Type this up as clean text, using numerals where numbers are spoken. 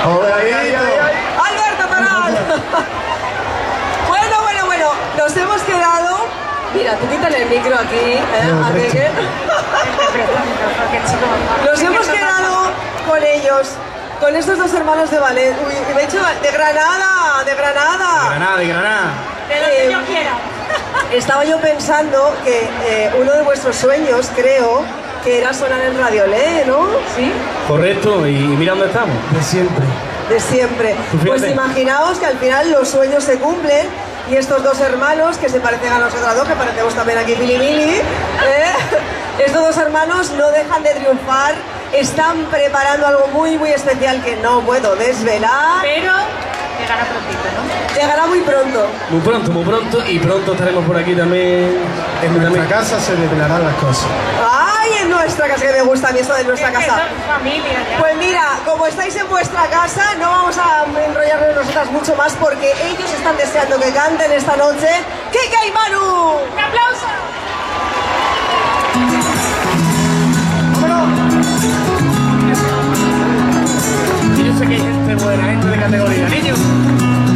Alberto Taral. Bueno, nos hemos quedado. Mira, tú quítale el micro aquí, Nos hemos quedado con ellos, con estos dos hermanos de ballet. Uy, me he hecho de Granada. De Granada. De donde yo quiera. Estaba yo pensando que uno de vuestros sueños, creo, que era sonar en Radio Le, ¿no? ¿Sí? Correcto, y mira dónde estamos. De siempre. De siempre. Pues imaginaos que al final los sueños se cumplen y estos dos hermanos que se parecen a nosotros dos, que parecemos también aquí Pili, estos dos hermanos no dejan de triunfar, están preparando algo muy especial que no puedo desvelar. Pero llegará prontito, ¿no? Llegará muy pronto. Muy pronto, y pronto estaremos por aquí también. En nuestra casa se revelarán las cosas. ¡Ay, en nuestra casa! Que me gusta a mí eso de nuestra casa. Son familia ya. Pues mira, como estáis en vuestra casa, no vamos a enrollarnos nosotras mucho más porque ellos están deseando que canten esta noche. ¡Kika y Manu! ¡Un aplauso! Y yo sé que hay gente buena, gente de categoría. Niños.